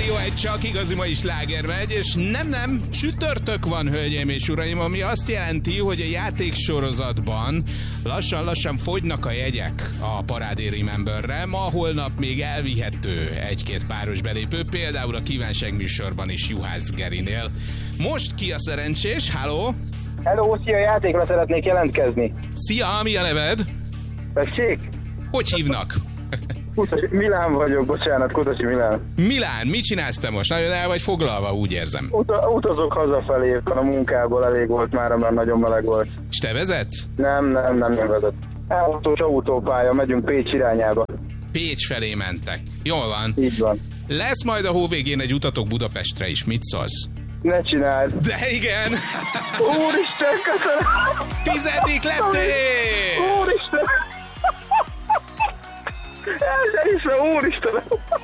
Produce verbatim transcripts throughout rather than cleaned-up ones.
Rádió egy csak igazi mai sláger megy, és nem, nem, csütörtök van, hölgyeim és uraim, ami azt jelenti, hogy a játéksorozatban lassan-lassan fogynak a jegyek a Parádé Rememberre. Ma, holnap még elvihető egy-két páros belépő, például a Kívánság műsorban is Juhász Gerinél. Most ki a szerencsés? Halló? Hello, szia, játékra szeretnék jelentkezni. Szia, mi a neved? Tessék? Hogy hívnak? Kutasi, Milán vagyok, bocsánat, Kutasi Milán. Milán, mit csinálsz te most? Nagyon el vagy foglalva, úgy érzem. Ut- utazok hazafelé, a munkából elég volt már, mert nagyon meleg volt. És te vezetsz? Nem, nem, nem, nem vezet. Elhatós autópálya, megyünk Pécs irányába. Pécs felé mentek. Jól van. Így van. Lesz majd a hó végén egy utatok Budapestre is. Mit szólsz? Ne csináld. De igen! Úristen, köszönöm! Tizedik lettél! Úristen! El se hiszem, úristen!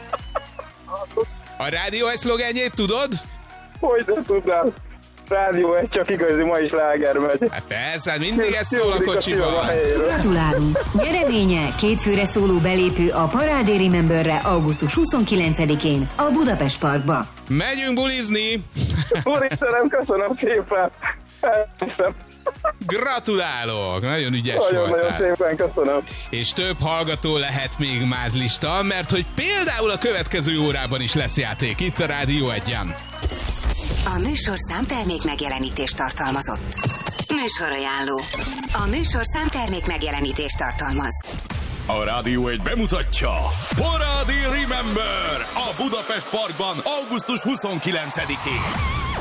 A rádió egy szlogenjét tudod? Hogy nem tudnám. Rádió egy csak igazi mai sláger megy. Hát persze, hát mindig ez szól a kocsiban. Gratulálunk! Nyereménye kétfőre szóló belépő a Parádé Rememberre augusztus huszonkilencedikén a Budapest Parkba. Megyünk bulizni! Úristenem, köszönöm szépen! Elhiszem. Gratulálok! Nagyon ügyes Nagyon-nagyon voltál. szépen köszönöm. És több hallgató lehet még mázlista, mert hogy például a következő órában is lesz játék itt a Rádió egyen. A műsorszám termék megjelenítést tartalmazott. Műsorajánló. A műsorszám termék megjelenítést tartalmaz. A Rádió egy bemutatja Parádé Remember a Budapest Parkban augusztus huszonkilencedikén.